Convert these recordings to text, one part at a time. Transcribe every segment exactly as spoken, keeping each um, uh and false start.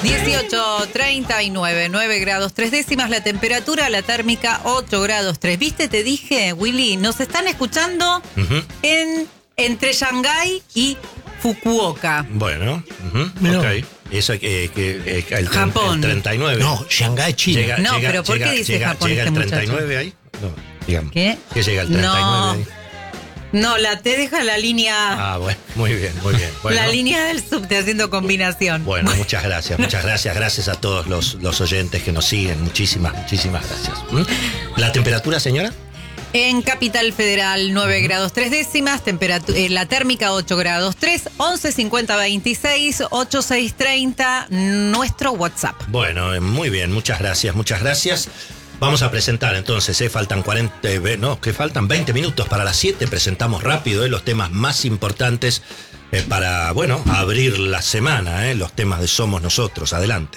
dieciocho, treinta y nueve, nueve grados tres décimas la temperatura, la térmica ocho grados tres. ¿Viste? Te dije, Willy, nos están escuchando uh-huh. en entre Shanghái y Fukuoka. Bueno, uh-huh. ok. Eso que, que, que el, Japón. El treinta y nueve. No, Shanghái, China. Llega, no, llega, pero ¿por llega, qué dice llega, Japón llega este el treinta y nueve muchacho? ahí? No, digamos. ¿Qué? ¿Qué llega el treinta y nueve no. ahí? No, la T deja la línea. Ah, bueno, muy bien, muy bien. Bueno, la línea del subte haciendo combinación. Bueno, bueno, muchas gracias, muchas gracias. Gracias a todos los, los oyentes que nos siguen. Muchísimas, muchísimas gracias. ¿Mm? ¿La temperatura, señora? En Capital Federal, nueve uh-huh. grados tres décimas, temperatura, eh, la térmica ocho grados tres, once cincuenta veintiséis, ochenta y seis treinta, nuestro WhatsApp. Bueno, muy bien, muchas gracias, muchas gracias. Vamos a presentar entonces, eh, faltan cuarenta, eh, no, que faltan veinte minutos para las siete, presentamos rápido eh, los temas más importantes eh, para, bueno, abrir la semana, eh, los temas de Somos Nosotros, adelante.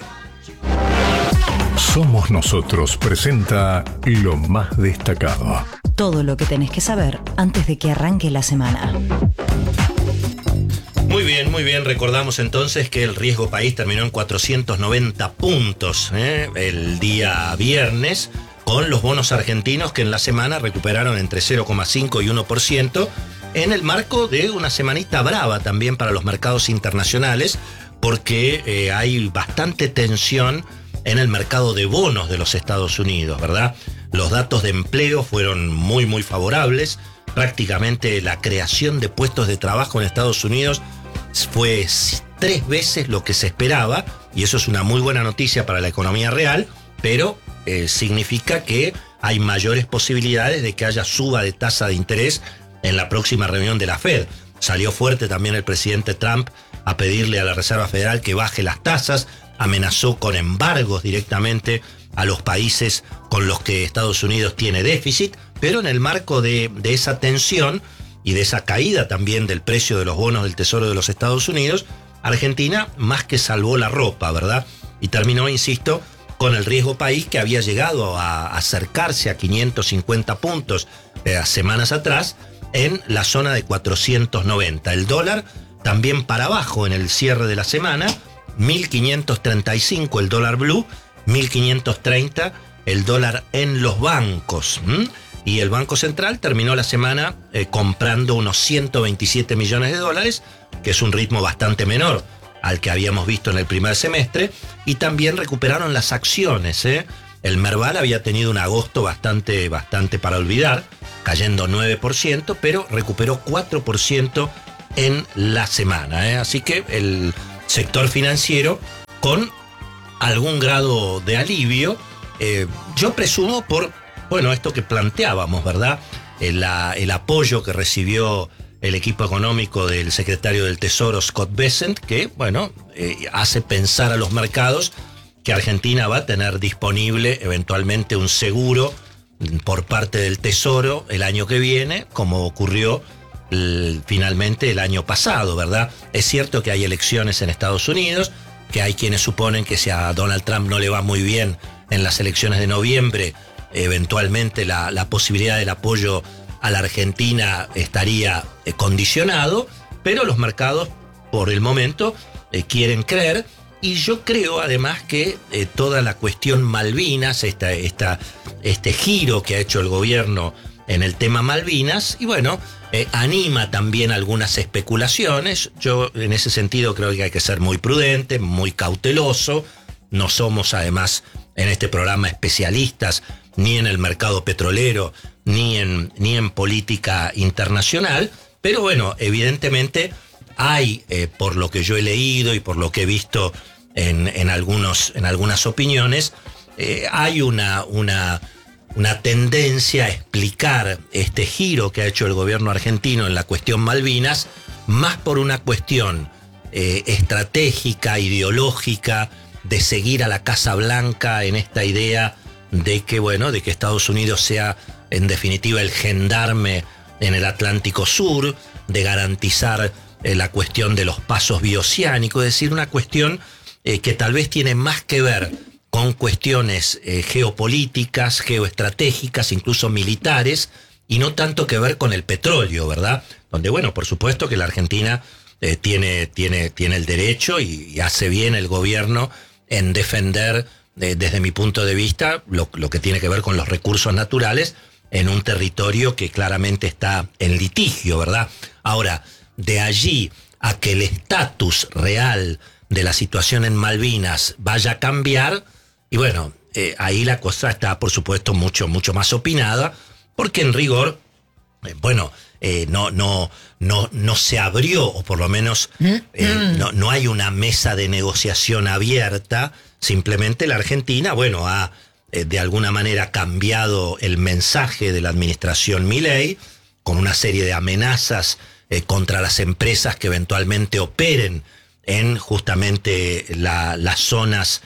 Somos Nosotros presenta lo más destacado. Todo lo que tenés que saber antes de que arranque la semana. Muy bien, muy bien. Recordamos entonces que el riesgo país terminó en cuatrocientos noventa puntos ¿eh? el día viernes, con los bonos argentinos que en la semana recuperaron entre cero coma cinco y uno por ciento, en el marco de una semanita brava también para los mercados internacionales, porque eh, hay bastante tensión en el mercado de bonos de los Estados Unidos, ¿verdad? Los datos de empleo fueron muy, muy favorables. Prácticamente la creación de puestos de trabajo en Estados Unidos fue tres veces lo que se esperaba, y eso es una muy buena noticia para la economía real, pero eh, significa que hay mayores posibilidades de que haya suba de tasa de interés en la próxima reunión de la Fed. Salió fuerte también el presidente Trump a pedirle a la Reserva Federal que baje las tasas, amenazó con embargos directamente a los países con los que Estados Unidos tiene déficit, pero en el marco de, de esa tensión y de esa caída también del precio de los bonos del Tesoro de los Estados Unidos, Argentina más que salvó la ropa, ¿verdad? Y terminó, insisto, con el riesgo país que había llegado a acercarse a quinientos cincuenta puntos eh, semanas atrás en la zona de cuatrocientos noventa. El dólar también para abajo en el cierre de la semana, mil quinientos treinta y cinco el dólar blue, mil quinientos treinta el dólar en los bancos. ¿m? Y el Banco Central terminó la semana eh, comprando unos ciento veintisiete millones de dólares, que es un ritmo bastante menor al que habíamos visto en el primer semestre, y también recuperaron las acciones. ¿eh? El Merval había tenido un agosto bastante, bastante para olvidar, cayendo nueve por ciento, pero recuperó cuatro por ciento en la semana. ¿eh? Así que el sector financiero con algún grado de alivio, eh, yo presumo por, bueno, esto que planteábamos, ¿verdad? El, la, el apoyo que recibió el equipo económico del secretario del Tesoro, Scott Bessent, que, bueno, eh, hace pensar a los mercados que Argentina va a tener disponible eventualmente un seguro por parte del Tesoro el año que viene, como ocurrió el, finalmente el año pasado, ¿verdad? Es cierto que hay elecciones en Estados Unidos, que hay quienes suponen que si a Donald Trump no le va muy bien en las elecciones de noviembre, eventualmente la, la posibilidad del apoyo a la Argentina estaría eh, condicionado, pero los mercados por el momento eh, quieren creer, y yo creo además que eh, toda la cuestión Malvinas, esta, esta, este giro que ha hecho el gobierno en el tema Malvinas, y bueno, eh, anima también algunas especulaciones. Yo en ese sentido creo que hay que ser muy prudente, muy cauteloso. No somos además en este programa especialistas ni en el mercado petrolero, ni en, ni en política internacional, pero bueno, evidentemente hay, eh, por lo que yo he leído y por lo que he visto en, en, algunos, en algunas opiniones, eh, hay una, una, una tendencia a explicar este giro que ha hecho el gobierno argentino en la cuestión Malvinas, más por una cuestión eh, estratégica, ideológica, de seguir a la Casa Blanca en esta idea de que, bueno, de que Estados Unidos sea en definitiva el gendarme en el Atlántico Sur, de garantizar eh, la cuestión de los pasos bioceánicos, es decir, una cuestión eh, que tal vez tiene más que ver con cuestiones eh, geopolíticas, geoestratégicas, incluso militares, y no tanto que ver con el petróleo, ¿verdad? Donde, bueno, por supuesto que la Argentina eh, tiene, tiene, tiene el derecho y, y hace bien el gobierno en defender, eh, desde mi punto de vista, lo, lo que tiene que ver con los recursos naturales en un territorio que claramente está en litigio, ¿verdad? Ahora, de allí a que el estatus real de la situación en Malvinas vaya a cambiar, y bueno, eh, ahí la cosa está, por supuesto, mucho, mucho más opinada, porque en rigor, eh, bueno, eh, no, no, no, no se abrió, o por lo menos eh, no, no hay una mesa de negociación abierta. Simplemente la Argentina, bueno, ha eh, de alguna manera cambiado el mensaje de la administración Milei con una serie de amenazas eh, contra las empresas que eventualmente operen en justamente la, las zonas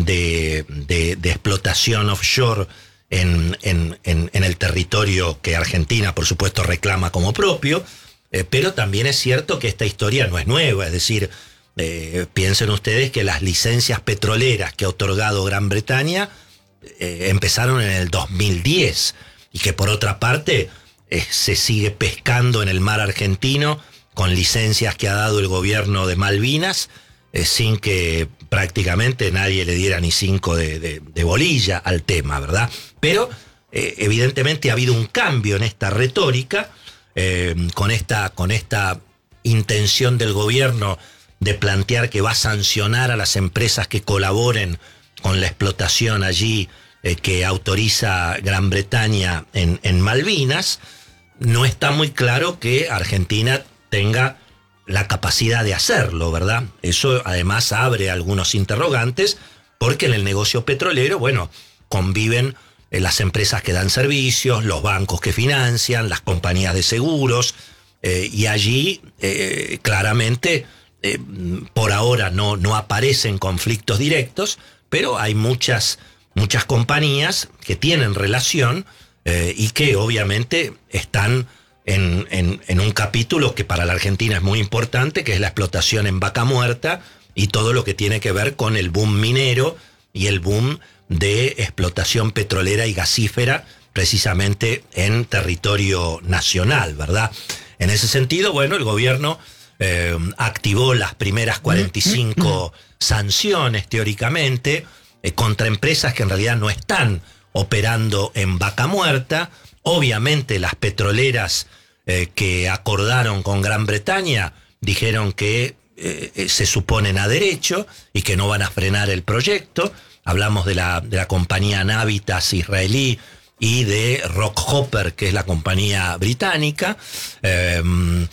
de, de, de explotación offshore en, en, en, en el territorio que Argentina, por supuesto, reclama como propio. Eh, pero también es cierto que esta historia no es nueva, es decir, eh, piensen ustedes que las licencias petroleras que ha otorgado Gran Bretaña eh, empezaron en el dos mil diez y que por otra parte eh, se sigue pescando en el mar argentino con licencias que ha dado el gobierno de Malvinas eh, sin que prácticamente nadie le diera ni cinco de, de, de bolilla al tema, ¿verdad? Pero eh, evidentemente ha habido un cambio en esta retórica. Eh, con esta, con esta intención del gobierno de plantear que va a sancionar a las empresas que colaboren con la explotación allí eh, que autoriza Gran Bretaña en, en Malvinas, no está muy claro que Argentina tenga la capacidad de hacerlo, ¿verdad? Eso además abre algunos interrogantes, porque en el negocio petrolero, bueno, conviven las empresas que dan servicios, los bancos que financian, las compañías de seguros, eh, y allí eh, claramente eh, por ahora no, no aparecen conflictos directos, pero hay muchas, muchas compañías que tienen relación eh, y que obviamente están en, en, en un capítulo que para la Argentina es muy importante, que es la explotación en Vaca Muerta y todo lo que tiene que ver con el boom minero y el boom de explotación petrolera y gasífera precisamente en territorio nacional, ¿verdad? En ese sentido, bueno, el gobierno eh, activó las primeras cuarenta y cinco sanciones, teóricamente, eh, contra empresas que en realidad no están operando en Vaca Muerta. Obviamente las petroleras eh, que acordaron con Gran Bretaña dijeron que eh, se suponen a derecho y que no van a frenar el proyecto. Hablamos de la, de la compañía Navitas israelí y de Rockhopper, que es la compañía británica. Eh,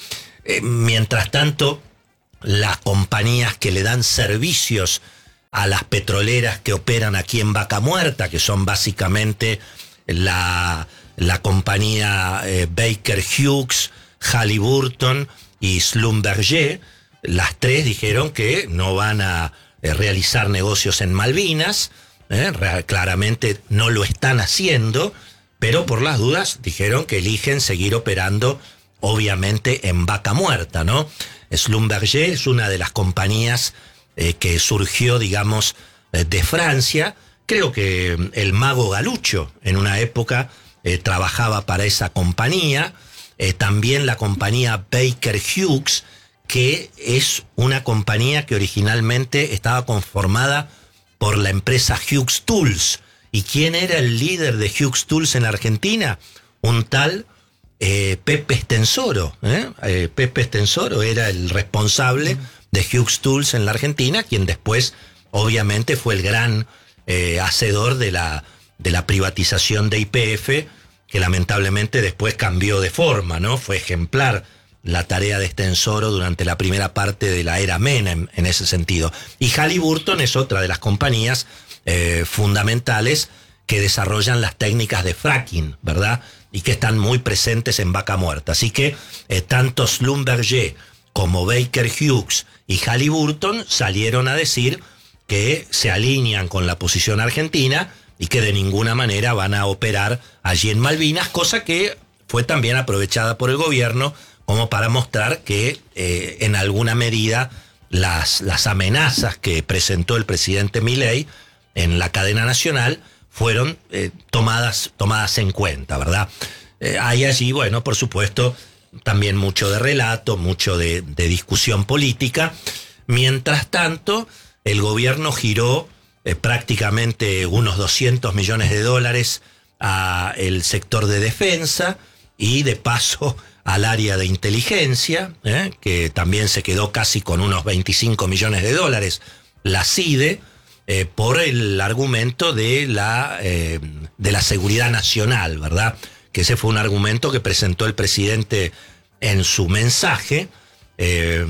eh, mientras tanto, las compañías que le dan servicios a las petroleras que operan aquí en Vaca Muerta, que son básicamente la, la compañía eh, Baker Hughes, Halliburton y Schlumberger, las tres dijeron que no van a Eh, realizar negocios en Malvinas, eh, claramente no lo están haciendo, pero por las dudas dijeron que eligen seguir operando obviamente en Vaca Muerta, ¿no? Schlumberger es una de las compañías eh, que surgió, digamos, eh, de Francia. Creo que el mago Galucho en una época eh, trabajaba para esa compañía, eh, también la compañía Baker Hughes, que es una compañía que originalmente estaba conformada por la empresa Hughes Tools. ¿Y quién era el líder de Hughes Tools en Argentina? Un tal eh, Pepe Stensoro. ¿eh? Eh, Pepe Stensoro era el responsable de Hughes Tools en la Argentina, quien después obviamente fue el gran eh, hacedor de la, de la privatización de Y P F, que lamentablemente después cambió de forma, ¿no? Fue ejemplar la tarea de Stensoro durante la primera parte de la era Menem en ese sentido. Y Halliburton es otra de las compañías eh, fundamentales que desarrollan las técnicas de fracking, ¿verdad? Y que están muy presentes en Vaca Muerta. Así que eh, tanto Schlumberger como Baker Hughes y Halliburton salieron a decir que se alinean con la posición argentina y que de ninguna manera van a operar allí en Malvinas, cosa que fue también aprovechada por el gobierno como para mostrar que eh, en alguna medida las, las amenazas que presentó el presidente Milei en la cadena nacional fueron eh, tomadas, tomadas en cuenta, ¿verdad? Eh, hay allí, bueno, por supuesto, también mucho de relato, mucho de, de discusión política. Mientras tanto, el gobierno giró eh, prácticamente unos doscientos millones de dólares al sector de defensa y de paso al área de inteligencia, ¿eh? que también se quedó casi con unos veinticinco millones de dólares, la CIDE, eh, por el argumento de la, eh, de la seguridad nacional, ¿verdad? Que ese fue un argumento que presentó el presidente en su mensaje. Eh,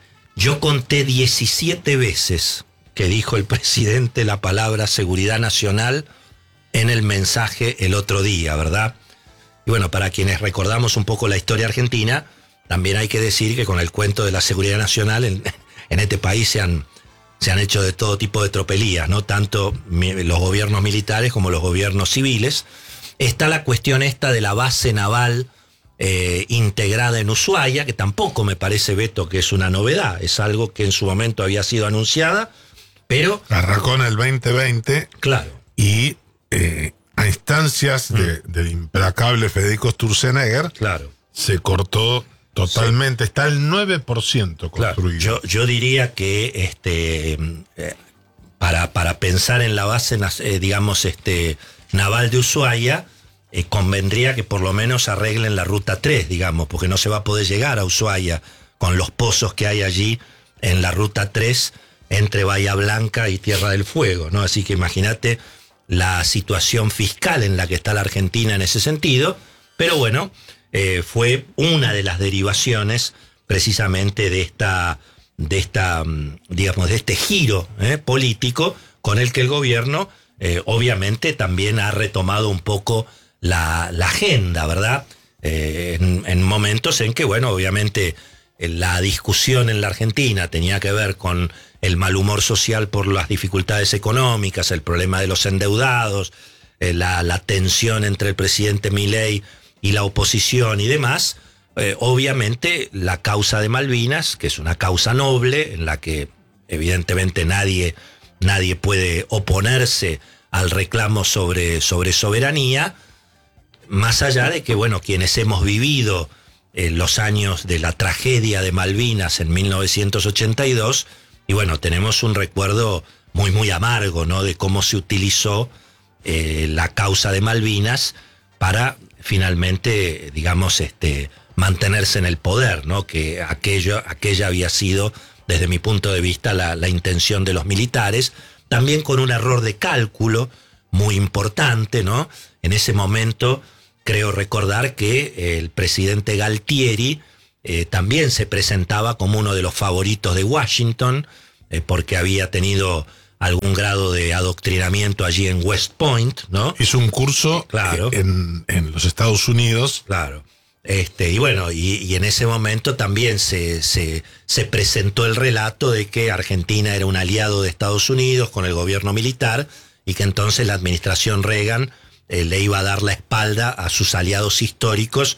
yo conté diecisiete veces que dijo el presidente la palabra seguridad nacional en el mensaje el otro día, ¿verdad? Y bueno, para quienes recordamos un poco la historia argentina, también hay que decir que con el cuento de la seguridad nacional en, en este país se han, se han hecho de todo tipo de tropelías, ¿no? Tanto los gobiernos militares como los gobiernos civiles. Está la cuestión esta de la base naval eh, integrada en Ushuaia, que tampoco me parece, Beto, que es una novedad, es algo que en su momento había sido anunciada, pero... Arrancó en el veinte veinte. Claro. Y eh, a instancias mm. de, del implacable Federico Sturzenegger, claro, se cortó totalmente, sí. Está el nueve por ciento construido. Claro. Yo, yo diría que este eh, para, para pensar en la base, eh, digamos, este naval de Ushuaia, eh, convendría que por lo menos arreglen la ruta tres, digamos, porque no se va a poder llegar a Ushuaia con los pozos que hay allí en la ruta tres entre Bahía Blanca y Tierra del Fuego, ¿no? Así que imagínate la situación fiscal en la que está la Argentina en ese sentido, pero bueno, eh, fue una de las derivaciones precisamente de esta, de esta, digamos, de este giro eh, político con el que el gobierno eh, obviamente también ha retomado un poco la, la agenda, ¿verdad? Eh, en, en momentos en que, bueno, obviamente la discusión en la Argentina tenía que ver con el mal humor social por las dificultades económicas, el problema de los endeudados, eh, la, la tensión entre el presidente Milei y la oposición y demás. Eh, obviamente la causa de Malvinas, que es una causa noble, en la que evidentemente nadie, nadie puede oponerse al reclamo sobre, sobre soberanía, más allá de que, bueno, quienes hemos vivido eh, los años de la tragedia de Malvinas en mil novecientos ochenta y dos, y bueno, tenemos un recuerdo muy, muy amargo, ¿no? De cómo se utilizó eh, la causa de Malvinas para finalmente, digamos, este, mantenerse en el poder, ¿no? Que aquello, aquella había sido, desde mi punto de vista, la, la intención de los militares, también con un error de cálculo muy importante, ¿no? En ese momento, creo recordar que el presidente Galtieri Eh, también se presentaba como uno de los favoritos de Washington, eh, porque había tenido algún grado de adoctrinamiento allí en West Point, ¿no? Hizo un curso claro. en, en los Estados Unidos. Claro. Este, y bueno, y, y en ese momento también se, se, se presentó el relato de que Argentina era un aliado de Estados Unidos con el gobierno militar y que entonces la administración Reagan eh, le iba a dar la espalda a sus aliados históricos,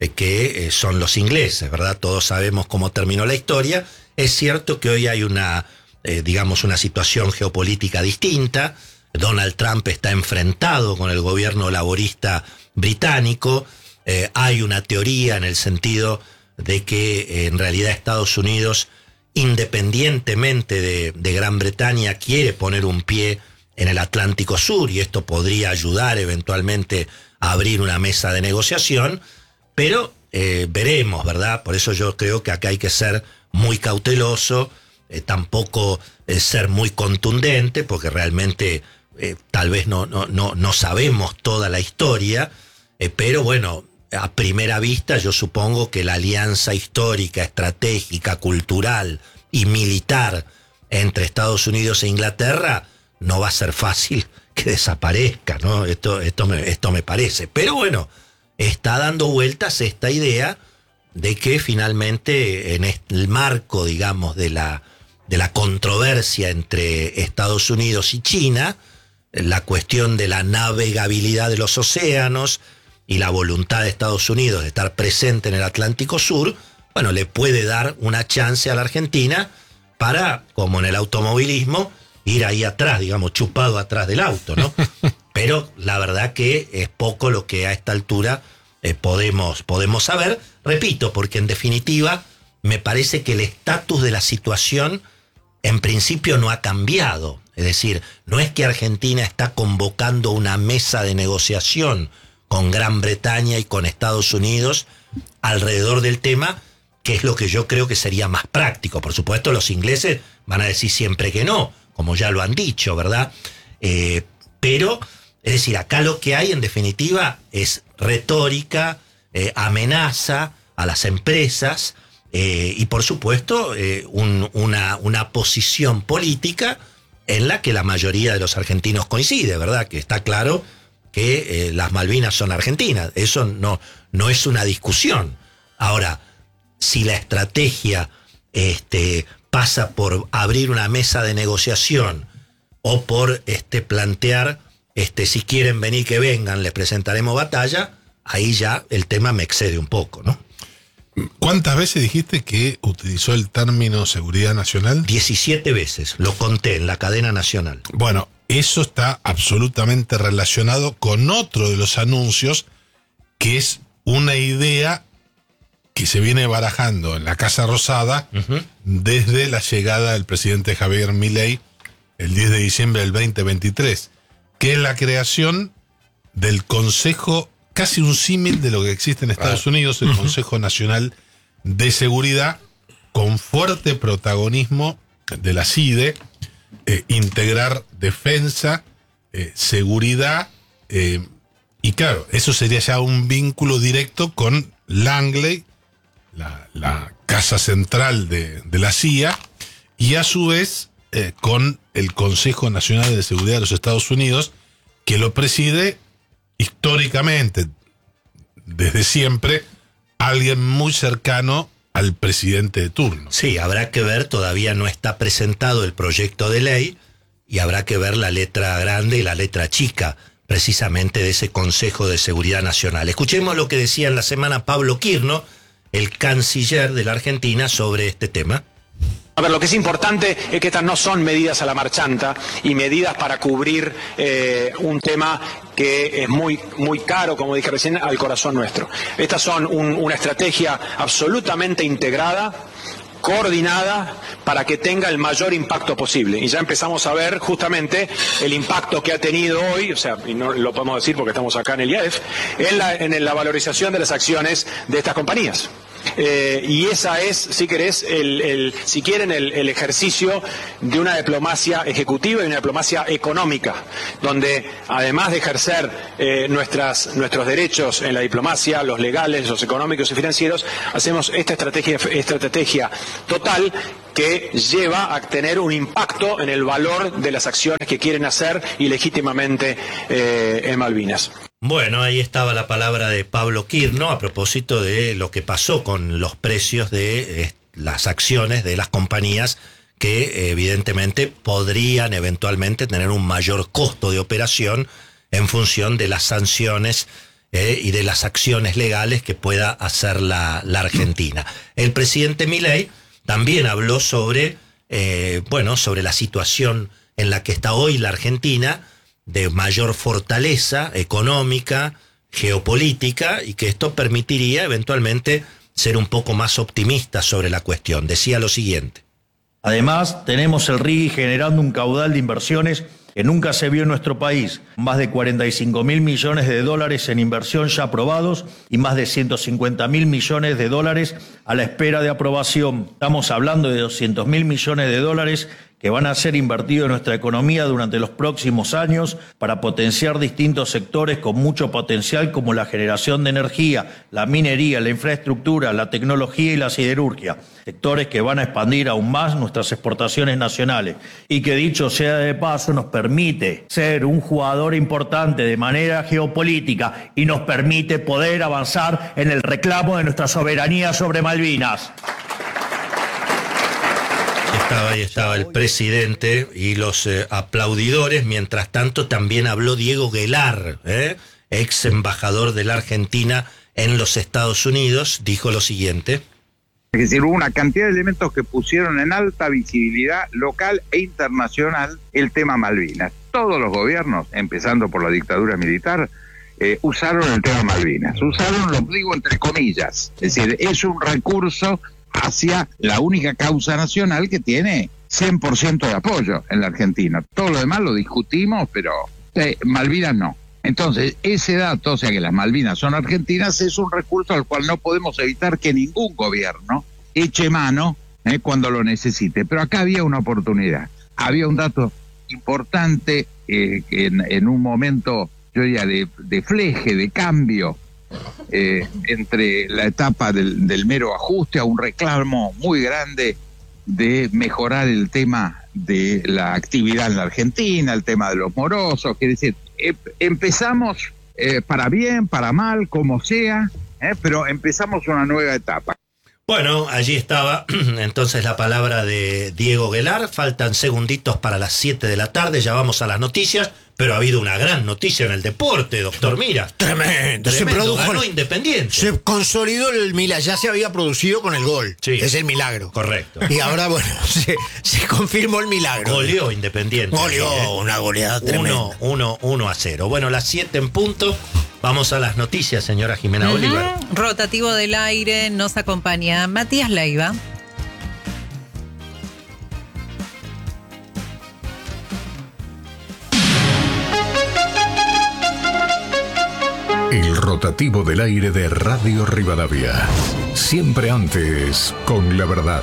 que son los ingleses, ¿verdad? Todos sabemos cómo terminó la historia. Es cierto que hoy hay una, eh, digamos, una situación geopolítica distinta. Donald Trump está enfrentado con el gobierno laborista británico. Eh, hay una teoría en el sentido de que eh, en realidad Estados Unidos, independientemente de, de Gran Bretaña, quiere poner un pie en el Atlántico Sur y esto podría ayudar eventualmente a abrir una mesa de negociación. Pero eh, veremos, ¿verdad? Por eso yo creo que acá hay que ser muy cauteloso, eh, tampoco eh, ser muy contundente, porque realmente eh, tal vez no, no, no, no sabemos toda la historia, eh, pero bueno, a primera vista yo supongo que la alianza histórica, estratégica, cultural y militar entre Estados Unidos e Inglaterra no va a ser fácil que desaparezca, ¿no? Esto, esto, me, esto me parece. Pero bueno, está dando vueltas esta idea de que finalmente en el marco, digamos, de la, de la controversia entre Estados Unidos y China, la cuestión de la navegabilidad de los océanos y la voluntad de Estados Unidos de estar presente en el Atlántico Sur, bueno, le puede dar una chance a la Argentina para, como en el automovilismo, ir ahí atrás, digamos, chupado atrás del auto, ¿no? Pero la verdad que es poco lo que a esta altura eh, podemos, podemos saber. Repito, porque en definitiva me parece que el estatus de la situación en principio no ha cambiado. Es decir, no es que Argentina está convocando una mesa de negociación con Gran Bretaña y con Estados Unidos alrededor del tema, que es lo que yo creo que sería más práctico. Por supuesto, los ingleses van a decir siempre que no, como ya lo han dicho, ¿verdad? Eh, pero, es decir, acá lo que hay en definitiva es retórica, eh, amenaza a las empresas eh, y por supuesto eh, un, una, una posición política en la que la mayoría de los argentinos coincide, ¿verdad? Que está claro que eh, las Malvinas son argentinas. Eso no, no es una discusión. Ahora, si la estrategia este, pasa por abrir una mesa de negociación o por este, plantear, este, si quieren venir que vengan, les presentaremos batalla, ahí ya el tema me excede un poco, ¿no? ¿Cuántas veces dijiste que utilizó el término seguridad nacional? diecisiete veces, lo conté en la cadena nacional. Bueno, eso está absolutamente relacionado con otro de los anuncios, que es una idea que se viene barajando en la Casa Rosada uh-huh. desde la llegada del presidente Javier Milei el diez de diciembre del veinte veintitrés, que es la creación del Consejo, casi un símil de lo que existe en Estados Unidos, el uh-huh. Consejo Nacional de Seguridad, con fuerte protagonismo de la C I D E, eh, integrar defensa, eh, seguridad, eh, y claro, eso sería ya un vínculo directo con Langley, la, la casa central de, de la C I A, y a su vez eh, con el Consejo Nacional de Seguridad de los Estados Unidos, que lo preside históricamente, desde siempre, alguien muy cercano al presidente de turno. Sí, habrá que ver, todavía no está presentado el proyecto de ley y habrá que ver la letra grande y la letra chica, precisamente de ese Consejo de Seguridad Nacional. Escuchemos lo que decía en la semana Pablo Quirno, el canciller de la Argentina, sobre este tema. A ver, lo que es importante es que estas no son medidas a la marchanta y medidas para cubrir eh, un tema que es muy, muy caro, como dije recién, al corazón nuestro. Estas son un, una estrategia absolutamente integrada, coordinada, para que tenga el mayor impacto posible. Y ya empezamos a ver justamente el impacto que ha tenido hoy, o sea, y no lo podemos decir porque estamos acá en el I A E F, en la, en la valorización de las acciones de estas compañías. Eh, y esa es, si querés, el, el, si quieren, el, el ejercicio de una diplomacia ejecutiva y una diplomacia económica, donde además de ejercer eh, nuestras, nuestros derechos en la diplomacia, los legales, los económicos y financieros, hacemos esta estrategia, esta estrategia total que lleva a tener un impacto en el valor de las acciones que quieren hacer ilegítimamente eh, en Malvinas. Bueno, ahí estaba la palabra de Pablo Quirno a propósito de lo que pasó con los precios de eh, las acciones de las compañías que eh, evidentemente podrían eventualmente tener un mayor costo de operación en función de las sanciones eh, y de las acciones legales que pueda hacer la, la Argentina. El presidente Milei también habló sobre, eh, bueno, sobre la situación en la que está hoy la Argentina, de mayor fortaleza económica, geopolítica, y que esto permitiría eventualmente ser un poco más optimista sobre la cuestión. Decía lo siguiente. Además, tenemos el R I G I generando un caudal de inversiones que nunca se vio en nuestro país, más de cuarenta y cinco mil millones de dólares en inversión ya aprobados y más de ciento cincuenta mil millones de dólares a la espera de aprobación. Estamos hablando de doscientos mil millones de dólares que van a ser invertidos en nuestra economía durante los próximos años para potenciar distintos sectores con mucho potencial como la generación de energía, la minería, la infraestructura, la tecnología y la siderurgia. Sectores que van a expandir aún más nuestras exportaciones nacionales y que, dicho sea de paso, nos permite ser un jugador importante de manera geopolítica y nos permite poder avanzar en el reclamo de nuestra soberanía sobre Malvinas. Estaba ahí estaba el presidente y los eh, aplaudidores. Mientras tanto, también habló Diego Guelar, eh, ex embajador de la Argentina en los Estados Unidos. Dijo lo siguiente. Es decir, hubo una cantidad de elementos que pusieron en alta visibilidad local e internacional el tema Malvinas. Todos los gobiernos, empezando por la dictadura militar, eh, usaron el tema Malvinas. Usaron, lo digo entre comillas. Es decir, es un recurso hacia la única causa nacional que tiene cien por ciento de apoyo en la Argentina. Todo lo demás lo discutimos, pero eh, Malvinas no. Entonces, ese dato, o sea que las Malvinas son argentinas, es un recurso al cual no podemos evitar que ningún gobierno eche mano eh, cuando lo necesite. Pero acá había una oportunidad. Había un dato importante eh, en, en un momento, yo diría, de, de fleje, de cambio, eh, entre la etapa del, del mero ajuste a un reclamo muy grande de mejorar el tema de la actividad en la Argentina, el tema de los morosos, quiere decir, eh, empezamos eh, para bien, para mal, como sea, eh, pero empezamos una nueva etapa. Bueno, allí estaba entonces la palabra de Diego Guelar. Faltan segunditos para las siete de la tarde, ya vamos a las noticias, pero ha habido una gran noticia en el deporte, doctor Mira. Tremendo, Tremendo. se produjo. Ganó Independiente. Se consolidó el milagro, ya se había producido con el gol. Sí. Es el milagro. Correcto. Y ahora, bueno, se, se confirmó el milagro. Goleó Independiente. Goleó, ¿eh? una goleada tremenda. uno, uno, uno a cero. Bueno, las siete en punto. Vamos a las noticias, señora Jimena Uh-huh. Oliver. Rotativo del aire, nos acompaña Matías Leiva. El rotativo del aire de Radio Rivadavia. Siempre antes, con la verdad.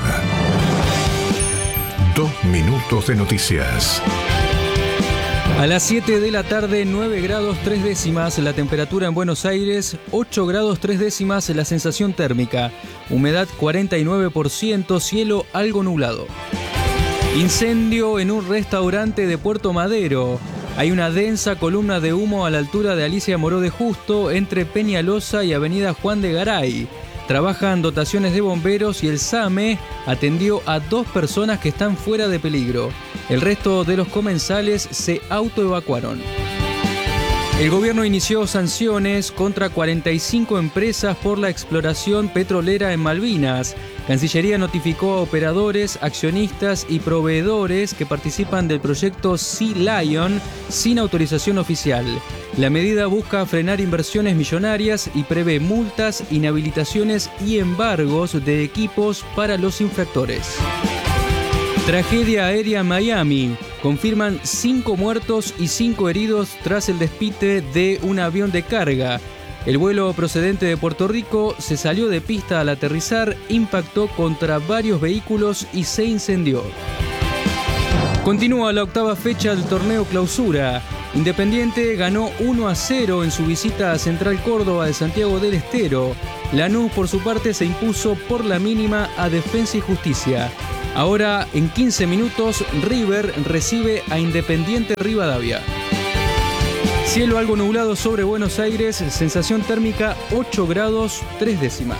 Dos minutos de noticias. A las siete de la tarde, nueve grados tres décimas la temperatura en Buenos Aires, ocho grados tres décimas la sensación térmica, humedad cuarenta y nueve por ciento, cielo algo nublado. Incendio en un restaurante de Puerto Madero. Hay una densa columna de humo a la altura de Alicia Moró de Justo, entre Peñalosa y Avenida Juan de Garay. Trabajan dotaciones de bomberos y el SAME atendió a dos personas que están fuera de peligro. El resto de los comensales se autoevacuaron. El gobierno inició sanciones contra cuarenta y cinco empresas por la exploración petrolera en Malvinas. Cancillería notificó a operadores, accionistas y proveedores que participan del proyecto Sea Lion sin autorización oficial. La medida busca frenar inversiones millonarias y prevé multas, inhabilitaciones y embargos de equipos para los infractores. Tragedia aérea en Miami. Confirman cinco muertos y cinco heridos tras el despiste de un avión de carga. El vuelo procedente de Puerto Rico se salió de pista al aterrizar, impactó contra varios vehículos y se incendió. Continúa la octava fecha del torneo Clausura. Independiente ganó uno a cero en su visita a Central Córdoba de Santiago del Estero. Lanús, por su parte, se impuso por la mínima a Defensa y Justicia. Ahora, en quince minutos, River recibe a Independiente Rivadavia. Cielo algo nublado sobre Buenos Aires, sensación térmica ocho grados tres décimas.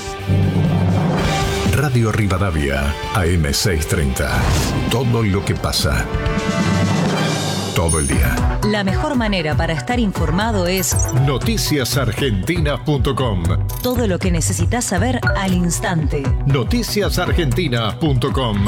Radio Rivadavia, A M seiscientos treinta. Todo lo que pasa. Todo el día. La mejor manera para estar informado es noticias argentinas punto com. todo lo que necesitas saber al instante. noticias argentinas punto com.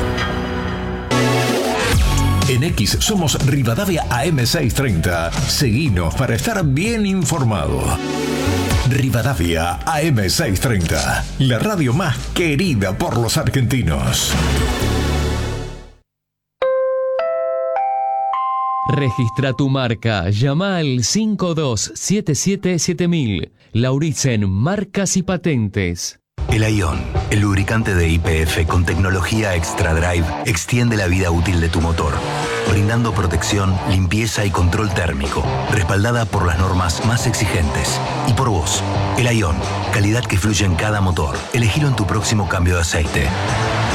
En X somos Rivadavia A M seiscientos treinta. Seguinos para estar bien informado. Rivadavia A M seiscientos treinta, la radio más querida por los argentinos. Registra tu marca. Llama al cinco dos siete siete siete mil. Lauritzen Marcas y Patentes. El Ion, el lubricante de Y P F con tecnología Extra Drive, extiende la vida útil de tu motor, brindando protección, limpieza y control térmico, respaldada por las normas más exigentes. Y por vos, el Ion, calidad que fluye en cada motor. Elegilo en tu próximo cambio de aceite.